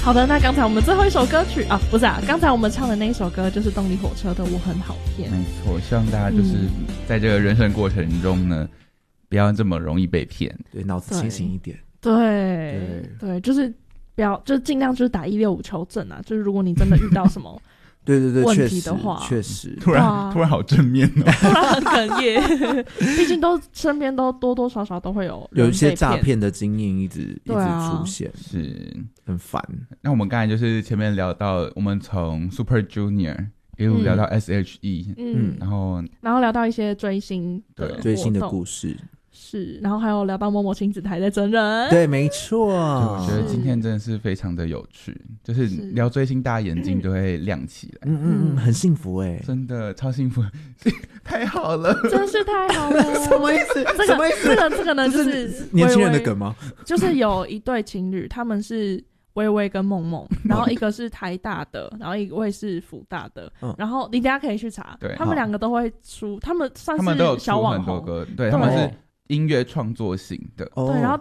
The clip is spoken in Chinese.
好的，那刚才我们最后一首歌曲啊，不是啊，刚才我们唱的那一首歌就是动力火车的《我很好骗》。 没错，希望大家就是在这个人生过程中呢，不要这么容易被骗， 对，脑子清醒一点。 对，就是不要，就尽量就是打165求证啊，就是如果你真的遇到什么对对对， 问题的话， 确实， 突然好正面哦， 突然很哽咽。毕竟身边都多多少少都会有一些诈骗的经验一直出现， 是很烦。 那我们刚才就是前面聊到，我们从 Super Junior 一路聊到 SHE， 然后聊到一些追星的故事。 是，然后还有聊到某某亲子台在真人， 对，没错。 我觉得今天真的是非常的有趣，就是聊追星，大家眼睛都会亮起来， 很幸福哎， 真的超幸福，太好了， 真是太好了。 什么意思？ 什么意思？这个呢，就是年轻人的梗吗？ 就是有一对情侣，他们是微微跟梦梦，然后一个是台大的，然后一位是辅大的，然后你等一下可以去查，他们两个都会出，他们算是小网红， 很多歌，对，他们是音乐创作型的， 对，然后